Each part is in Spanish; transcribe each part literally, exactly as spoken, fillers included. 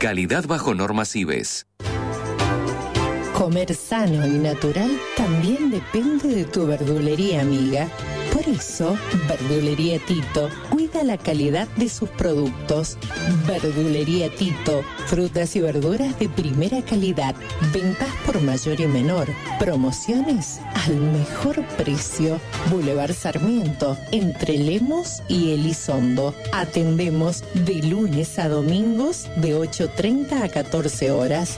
Calidad bajo normas I B E S. Comer sano y natural también depende de tu verdulería amiga. Por eso, Verdulería Tito cuida la calidad de sus productos. Verdulería Tito, frutas y verduras de primera calidad, ventas por mayor y menor, promociones al mejor precio. Boulevard Sarmiento, entre Lemos y Elizondo. Atendemos de lunes a domingos de ocho treinta a catorce horas.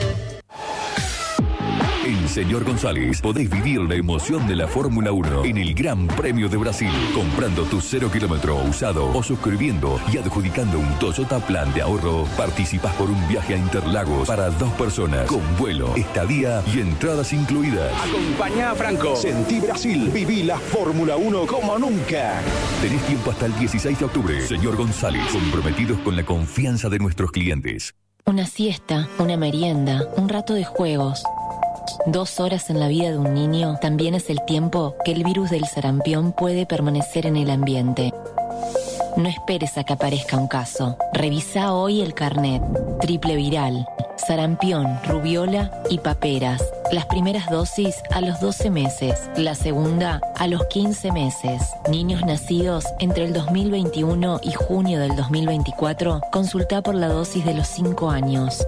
En Señor González podéis vivir la emoción de la Fórmula uno en el Gran Premio de Brasil, comprando tu cero kilómetro usado o suscribiendo y adjudicando un Toyota Plan de ahorro. Participas por un viaje a Interlagos para dos personas, con vuelo, estadía y entradas incluidas. Acompañá a Franco. Sentí Brasil. Viví la Fórmula uno como nunca. Tenés tiempo hasta el dieciséis de octubre. Señor González, comprometidos con la confianza de nuestros clientes. Una siesta, una merienda, un rato de juegos. Dos horas en la vida de un niño también es el tiempo que el virus del sarampión puede permanecer en el ambiente. No esperes a que aparezca un caso. Revisa hoy el carnet. Triple viral, sarampión, rubiola y paperas. Las primeras dosis a los doce meses, la segunda a los quince meses. Niños nacidos entre el dos mil veintiuno y junio del dos mil veinticuatro, consulta por la dosis de los cinco años.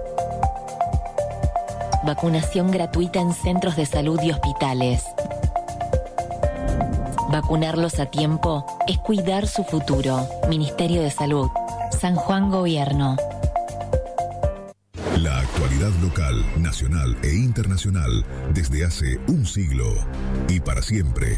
Vacunación gratuita en centros de salud y hospitales. Vacunarlos a tiempo es cuidar su futuro. Ministerio de Salud. San Juan Gobierno. La actualidad local, nacional e internacional desde hace un siglo y para siempre.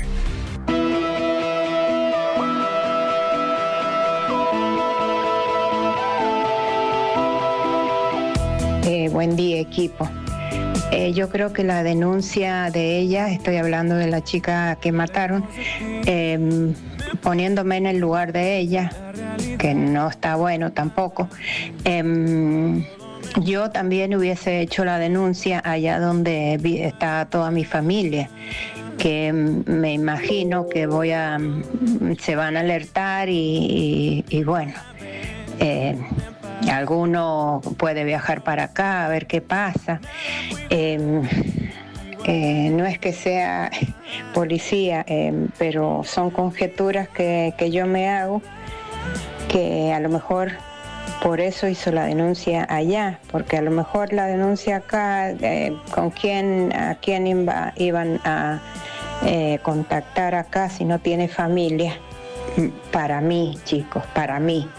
Eh, buen día, equipo. Eh, yo creo que la denuncia de ella, estoy hablando de la chica que mataron, eh, poniéndome en el lugar de ella, que no está bueno tampoco, eh, yo también hubiese hecho la denuncia allá donde vi, está toda mi familia, que me imagino que voy a, se van a alertar y, y, y bueno, eh, alguno puede viajar para acá a ver qué pasa. Eh, eh, no es que sea policía, eh, pero son conjeturas que, que yo me hago, que a lo mejor por eso hizo la denuncia allá, porque a lo mejor la denuncia acá, eh, con quién, a quién iba, iban a eh, contactar acá si no tiene familia. Para mí, chicos, para mí.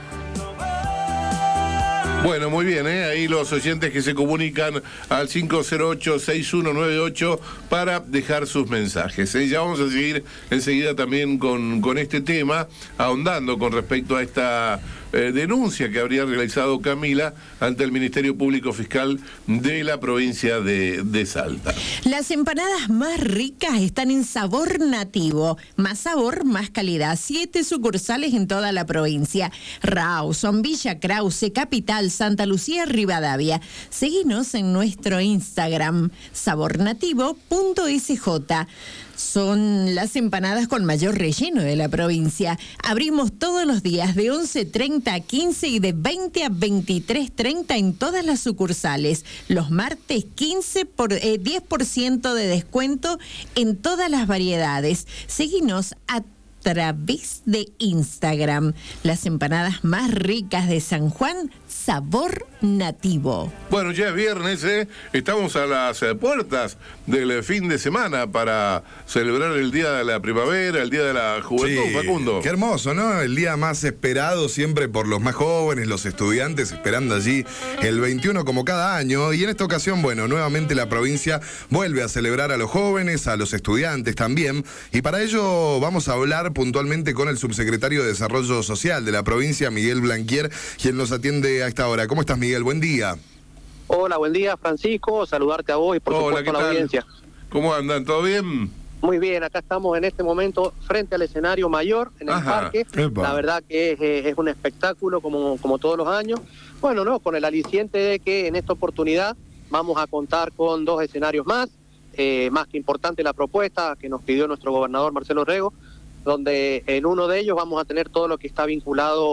Bueno, muy bien, ¿eh? Ahí los oyentes que se comunican al cinco cero ocho, seis uno nueve ocho para dejar sus mensajes, ¿eh? Ya vamos a seguir enseguida también con, con este tema, ahondando con respecto a esta eh, denuncia que habría realizado Camila ante el Ministerio Público Fiscal de la provincia de, de Salta. Las empanadas más ricas están en Sabor Nativo. Más sabor, más calidad. Siete sucursales en toda la provincia. Rawson, Villa Krause, Capital, Santa Lucía, Rivadavia. Seguinos en nuestro Instagram, sabornativo punto s j. Son las empanadas con mayor relleno de la provincia. Abrimos todos los días de once treinta a quince y de veinte a veintitrés treinta en todas las sucursales. Los martes quince por, eh, diez por ciento de descuento en todas las variedades. Seguinos a través de Instagram. Las empanadas más ricas de San Juan, Sabor Nativo. Bueno, ya es viernes, ¿eh? Estamos a las eh, puertas del fin de semana para celebrar el Día de la Primavera, el Día de la Juventud, sí, Facundo. Qué hermoso, ¿no? El día más esperado siempre por los más jóvenes, los estudiantes, esperando allí el veintiuno como cada año. Y en esta ocasión, bueno, nuevamente la provincia vuelve a celebrar a los jóvenes, a los estudiantes también. Y para ello vamos a hablar puntualmente con el subsecretario de Desarrollo Social de la provincia, Miguel Blanquier, quien nos atiende a esta hora. ¿Cómo estás, Miguel? Buen día. Hola, buen día, Francisco. Saludarte a vos y por Hola, supuesto a la tal? audiencia. ¿Cómo andan? ¿Todo bien? Muy bien, acá estamos en este momento frente al escenario mayor, en el Ajá, parque. epa. La verdad que es, eh, es un espectáculo como, como todos los años. Bueno, no, con el aliciente de que en esta oportunidad vamos a contar con dos escenarios más. Eh, más que importante la propuesta que nos pidió nuestro gobernador Marcelo Rego, donde en uno de ellos vamos a tener todo lo que está vinculado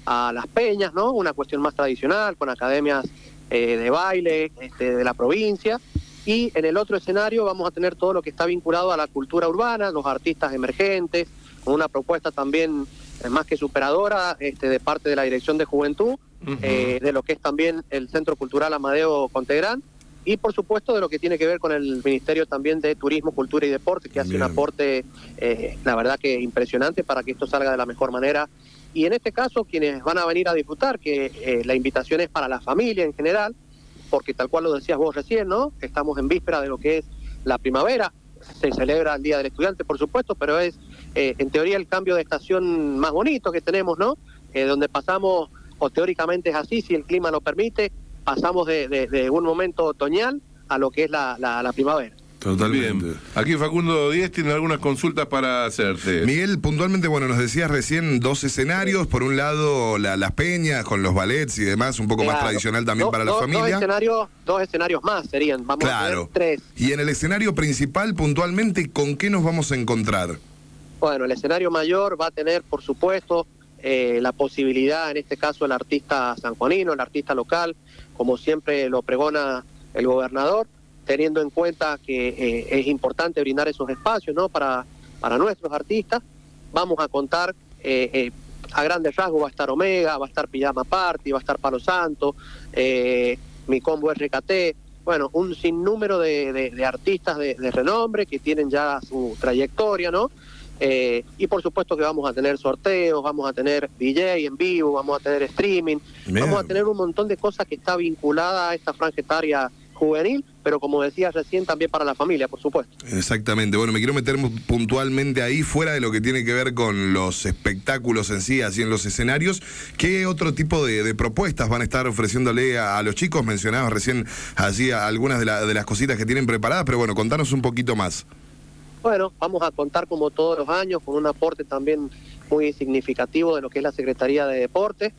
a las peñas, ¿no? Una cuestión más tradicional, con academias eh, de baile este, de la provincia. Y en el otro escenario vamos a tener todo lo que está vinculado a la cultura urbana, los artistas emergentes, con una propuesta también eh, más que superadora este, de parte de la Dirección de Juventud, uh-huh. eh, de lo que es también el Centro Cultural Amadeo Contegrán, y por supuesto de lo que tiene que ver con el Ministerio también de Turismo, Cultura y Deporte, que hace Bien. un aporte, eh, la verdad que impresionante para que esto salga de la mejor manera. Y en este caso, quienes van a venir a disfrutar, que eh, la invitación es para la familia en general, porque tal cual lo decías vos recién, ¿no? Estamos en víspera de lo que es la primavera, se celebra el Día del Estudiante, por supuesto, pero es eh, en teoría el cambio de estación más bonito que tenemos, ¿no? Eh, donde pasamos, o teóricamente es así, si el clima lo permite, pasamos de, de, de un momento otoñal a lo que es la, la, la primavera. Totalmente. Bien. Aquí Facundo Díez tiene algunas consultas para hacerte. Miguel, puntualmente, bueno, nos decías recién dos escenarios. Por un lado, la, las peñas con los ballets y demás, un poco claro. más tradicional también do, para do, la familia. Dos escenarios, dos escenarios más serían, vamos claro. a ver tres. Y en el escenario principal, puntualmente, ¿con qué nos vamos a encontrar? Bueno, el escenario mayor va a tener, por supuesto, eh, la posibilidad, en este caso, el artista sanjuanino, el artista local, como siempre lo pregona el gobernador, teniendo en cuenta que eh, es importante brindar esos espacios, ¿no? para, para nuestros artistas. Vamos a contar, eh, eh, a grandes rasgos va a estar Omega, va a estar Pijama Party, va a estar Palo Santo, eh, Mi Combo R K T, bueno, un sinnúmero de, de, de artistas de, de renombre que tienen ya su trayectoria, ¿no? Eh, y por supuesto que vamos a tener sorteos, vamos a tener D J en vivo, vamos a tener streaming, Bien. vamos a tener un montón de cosas que está vinculada a esta franja etaria juvenil, pero como decías recién, también para la familia, por supuesto. Exactamente. Bueno, me quiero meter puntualmente ahí, fuera de lo que tiene que ver con los espectáculos en sí, así en los escenarios. ¿Qué otro tipo de, de propuestas van a estar ofreciéndole a, a los chicos? Mencionabas recién allí algunas de, la, de las cositas que tienen preparadas, pero bueno, contanos un poquito más. Bueno, vamos a contar como todos los años con un aporte también muy significativo de lo que es la Secretaría de Deportes,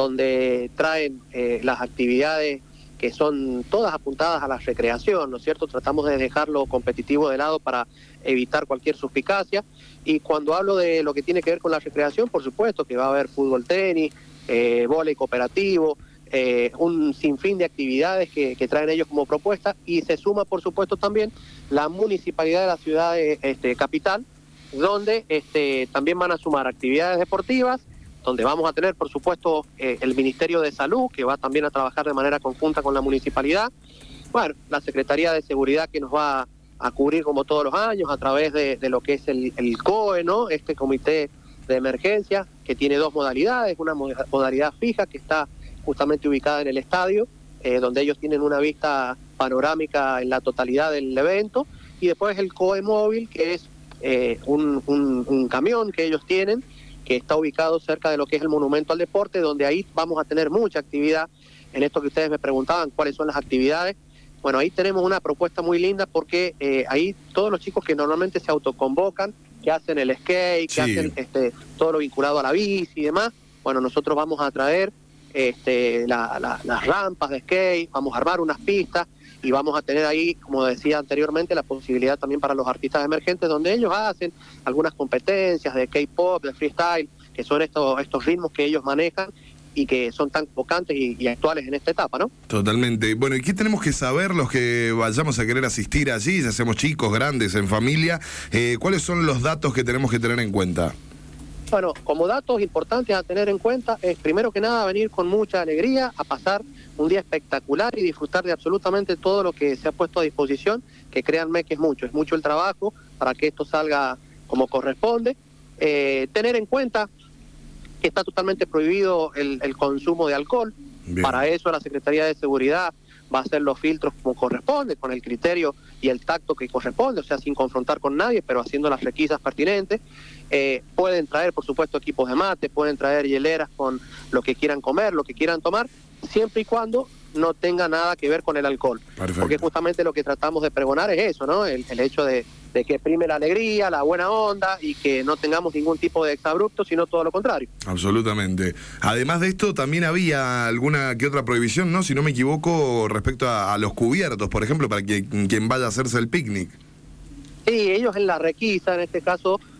donde traen eh, las actividades que son todas apuntadas a la recreación, ¿no es cierto? Tratamos de dejar lo competitivo de lado para evitar cualquier suspicacia. Y cuando hablo de lo que tiene que ver con la recreación, por supuesto que va a haber fútbol, tenis, eh, vóley cooperativo, eh, un sinfín de actividades que, que traen ellos como propuesta, y se suma, por supuesto, también la municipalidad de la ciudad de, este, capital, donde este, también van a sumar actividades deportivas, donde vamos a tener, por supuesto, eh, el Ministerio de Salud, que va también a trabajar de manera conjunta con la municipalidad. Bueno, la Secretaría de Seguridad, que nos va a cubrir como todos los años a través de, de lo que es el, el C O E, ¿no? Este comité de emergencia, que tiene dos modalidades, una modalidad fija que está justamente ubicada en el estadio, eh, donde ellos tienen una vista panorámica en la totalidad del evento, y después el C O E móvil, que es eh, un, un, un camión que ellos tienen, que está ubicado cerca de lo que es el Monumento al Deporte, donde ahí vamos a tener mucha actividad. En esto que ustedes me preguntaban, ¿cuáles son las actividades? Bueno, ahí tenemos una propuesta muy linda, porque eh, ahí todos los chicos que normalmente se autoconvocan, que hacen el skate, que sí. hacen este, todo lo vinculado a la bici y demás, bueno, nosotros vamos a traer este, la, la, las rampas de skate, vamos a armar unas pistas, y vamos a tener ahí, como decía anteriormente, la posibilidad también para los artistas emergentes, donde ellos hacen algunas competencias de K-pop, de freestyle, que son estos, estos ritmos que ellos manejan y que son tan convocantes y, y actuales en esta etapa, ¿no? Totalmente. Bueno, ¿y qué tenemos que saber los que vayamos a querer asistir allí, si hacemos chicos, grandes, en familia? Eh, ¿Cuáles son los datos que tenemos que tener en cuenta? Bueno, como datos importantes a tener en cuenta es, primero que nada, venir con mucha alegría, a pasar un día espectacular y disfrutar de absolutamente todo lo que se ha puesto a disposición, que créanme que es mucho, es mucho el trabajo para que esto salga como corresponde. Eh, tener en cuenta que está totalmente prohibido el, el consumo de alcohol. Bien. Para eso la Secretaría de Seguridad va a hacer los filtros como corresponde, con el criterio y el tacto que corresponde, o sea, sin confrontar con nadie, pero haciendo las requisas pertinentes. Eh, pueden traer, por supuesto, equipos de mate, pueden traer hieleras con lo que quieran comer, lo que quieran tomar, siempre y cuando no tenga nada que ver con el alcohol. Perfecto. Porque justamente lo que tratamos de pregonar es eso, ¿no? El, el hecho de, de que prime la alegría, la buena onda, y que no tengamos ningún tipo de exabrupto, sino todo lo contrario. Absolutamente. Además de esto, también había alguna que otra prohibición, ¿no? Si no me equivoco, respecto a, a los cubiertos, por ejemplo, para que, quien vaya a hacerse el picnic. Sí, ellos en la requisa, en este caso,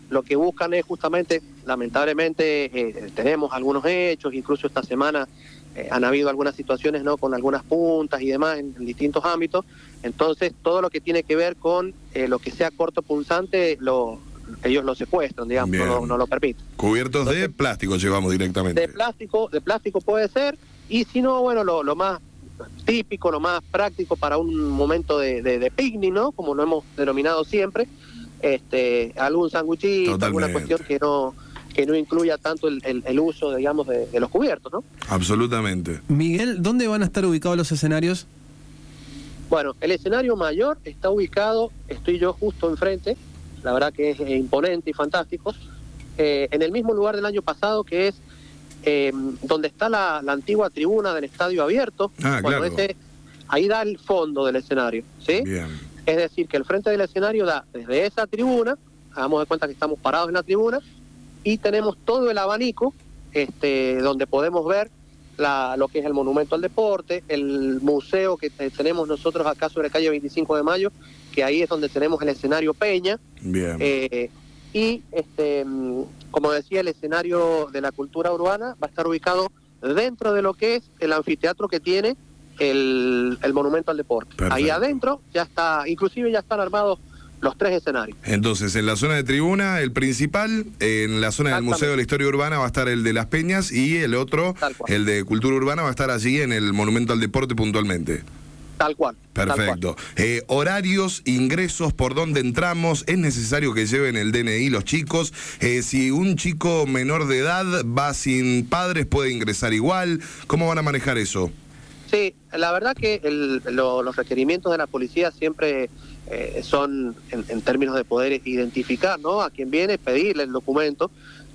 lo que buscan es justamente, lamentablemente, eh, tenemos algunos hechos, incluso esta semana eh, han habido algunas situaciones, ¿no?, con algunas puntas y demás en, en distintos ámbitos. Entonces, todo lo que tiene que ver con eh, lo que sea cortopunzante, lo, ellos lo secuestran, digamos, no, no, no lo permiten. Cubiertos Entonces, de plástico llevamos directamente. De plástico, de plástico puede ser, y si no, bueno, lo, lo más típico, lo más práctico para un momento de, de, de picnic, ¿no?, como lo hemos denominado siempre, este, algún sanguchito, alguna cuestión que no que no incluya tanto el, el, el uso, digamos, de, de los cubiertos, ¿no? Absolutamente. Miguel, ¿dónde van a estar ubicados los escenarios? Bueno, el escenario mayor está ubicado, estoy yo justo enfrente, la verdad que es eh, imponente y fantástico, eh, en el mismo lugar del año pasado, que es eh, donde está la, la antigua tribuna del Estadio Abierto. Ah, bueno, claro. ese, ahí da el fondo del escenario, ¿sí? Bien. Es decir, que el frente del escenario da desde esa tribuna, hagamos de cuenta que estamos parados en la tribuna, y tenemos todo el abanico este, donde podemos ver la, lo que es el Monumento al Deporte, el museo que te, tenemos nosotros acá sobre calle veinticinco de mayo, que ahí es donde tenemos el escenario Peña. Bien. Eh, y, este, como decía, el escenario de la cultura urbana va a estar ubicado dentro de lo que es el anfiteatro que tiene el, el Monumento al Deporte. Perfecto. Ahí adentro ya está, inclusive ya están armados los tres escenarios. Entonces, en la zona de tribuna, el principal, en la zona del Museo de la Historia Urbana va a estar el de Las Peñas, y el otro, el de Cultura Urbana, va a estar allí en el Monumento al Deporte puntualmente. Tal cual. Perfecto. Tal cual. Eh, horarios, ingresos, por dónde entramos, es necesario que lleven el D N I los chicos. Eh, si un chico menor de edad va sin padres, puede ingresar igual. ¿Cómo van a manejar eso? Sí, la verdad que el, lo, los requerimientos de la policía siempre eh, son en, en términos de poder identificar, ¿no?, a quien viene, pedirle el documento.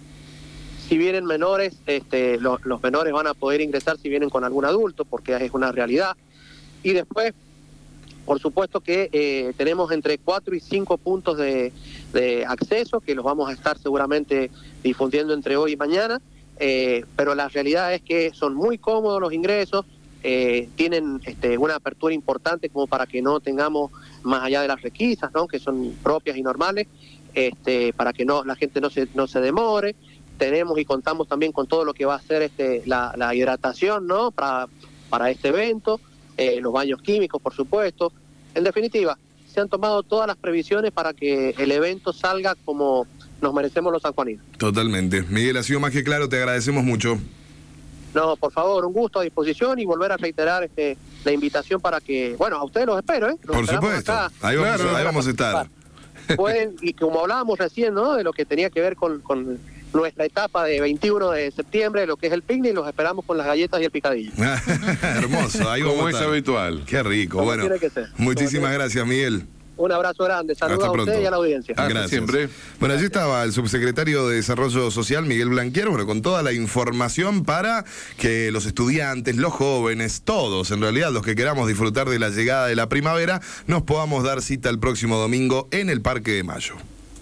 Si vienen menores, este, lo, los menores van a poder ingresar si vienen con algún adulto, porque es una realidad. Y después, por supuesto que eh, tenemos entre cuatro y cinco puntos de, de acceso, que los vamos a estar seguramente difundiendo entre hoy y mañana, eh, pero la realidad es que son muy cómodos los ingresos. Eh, tienen este, una apertura importante como para que no tengamos, más allá de las requisas, ¿no?, que son propias y normales, este, para que no la gente no se no se demore. Tenemos y contamos también con todo lo que va a ser este, la, la hidratación, ¿no?, para, para este evento, eh, los baños químicos, por supuesto. En definitiva, se han tomado todas las previsiones para que el evento salga como nos merecemos los sanjuaninos. Totalmente. Miguel, ha sido más que claro, te agradecemos mucho. No, por favor, un gusto, a disposición, y volver a reiterar este, la invitación para que, bueno, a ustedes los espero, ¿eh? Los por supuesto, acá. ahí vamos, claro, ahí vamos a estar. Pueden, y como hablábamos recién, ¿no?, de lo que tenía que ver con, con nuestra etapa de veintiuno de septiembre, lo que es el picnic, los esperamos con las galletas y el picadillo. Hermoso, ahí vamos como a es estar. habitual. Qué rico, como bueno, tiene que ser. muchísimas gracias, Miguel. Un abrazo grande, saludos a usted y a la audiencia. Ah, gracias. Siempre. Bueno, allí estaba el subsecretario de Desarrollo Social, Miguel Blanquier, bueno, con toda la información para que los estudiantes, los jóvenes, todos, en realidad, los que queramos disfrutar de la llegada de la primavera, nos podamos dar cita el próximo domingo en el Parque de Mayo.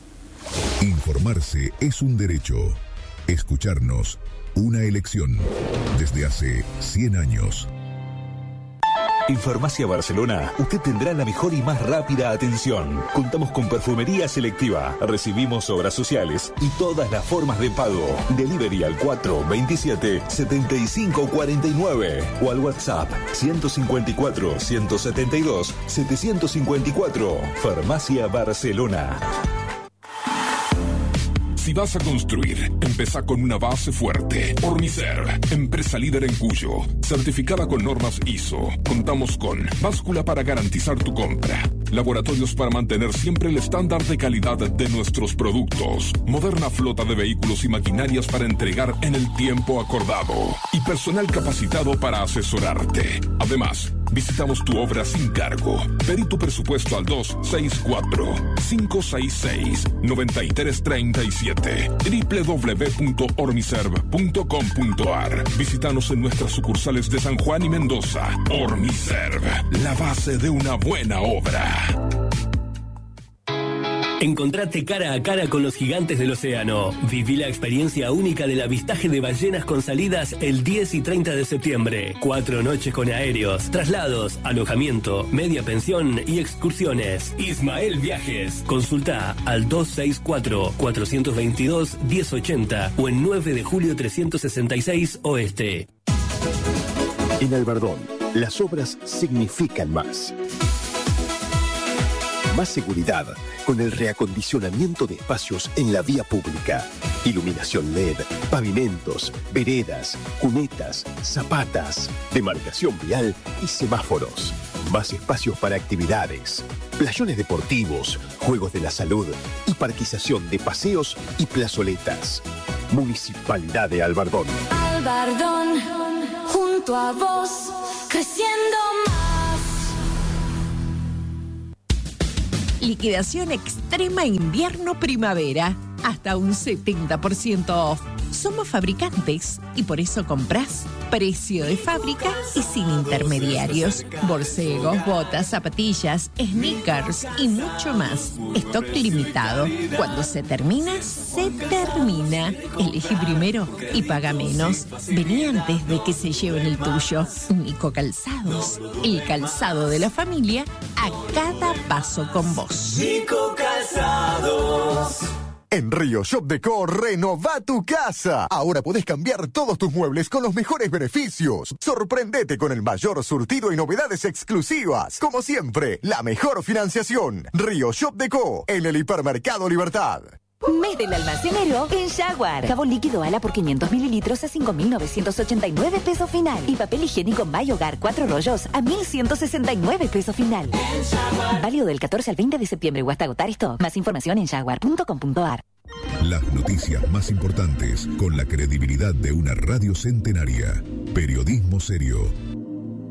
Informarse es un derecho. Escucharnos, una elección. Desde hace cien años. En Farmacia Barcelona, usted tendrá la mejor y más rápida atención. Contamos con perfumería selectiva, recibimos obras sociales y todas las formas de pago. Delivery al cuatro veintisiete setenta y cinco cuarenta y nueve o al WhatsApp ciento cincuenta y cuatro ciento setenta y dos setecientos cincuenta y cuatro. Farmacia Barcelona. Si vas a construir, empezá con una base fuerte. Ormiserv, empresa líder en Cuyo, certificada con normas I S O. Contamos con báscula para garantizar tu compra, laboratorios para mantener siempre el estándar de calidad de nuestros productos, moderna flota de vehículos y maquinarias para entregar en el tiempo acordado y personal capacitado para asesorarte. Además, visitamos tu obra sin cargo. Pedí tu presupuesto al dos seis cuatro, cinco seis seis, nueve tres tres siete. doble u doble u doble u punto ormiserv punto com punto a r. Visítanos en nuestras sucursales de San Juan y Mendoza. Ormiserv, la base de una buena obra. Encontrate cara a cara con los gigantes del océano. Viví la experiencia única del avistaje de ballenas con salidas el diez y treinta de septiembre. Cuatro noches con aéreos, traslados, alojamiento, media pensión y excursiones. Ismael Viajes. Consulta al dos seis cuatro, cuatro dos dos, uno cero ocho cero o en nueve de julio trescientos sesenta y seis Oeste. En Albardón, las obras significan más. Más seguridad con el reacondicionamiento de espacios en la vía pública. Iluminación L E D, pavimentos, veredas, cunetas, zapatas, demarcación vial y semáforos. Más espacios para actividades, playones deportivos, juegos de la salud y parquización de paseos y plazoletas. Municipalidad de Albardón. Albardón, junto a vos, creciendo más. Liquidación extrema invierno-primavera. Hasta un setenta por ciento off. Somos fabricantes y por eso comprás precio de fábrica y sin intermediarios. Borcegos, botas, zapatillas, sneakers y mucho más. Stock limitado. Cuando se termina, se termina. Elegí primero y paga menos. Vení antes de que se lleven el tuyo. Nico Calzados. El calzado de la familia a cada paso con vos. Nico Calzados. En Río Shop Deco, renova tu casa. Ahora podés cambiar todos tus muebles con los mejores beneficios. Sorprendete con el mayor surtido y novedades exclusivas. Como siempre, la mejor financiación. Río Shop Deco, en el Hipermercado Libertad. Mes del almacenero en Jaguar. Jabón líquido Ala por quinientos mililitros a cinco mil novecientos ochenta y nueve pesos final. Y papel higiénico My Hogar cuatro rollos a mil ciento sesenta y nueve pesos final. Válido del catorce al veinte de septiembre o hasta agotar stock. Más información en jaguar punto com punto a r. Las noticias más importantes con la credibilidad de una radio centenaria. Periodismo serio.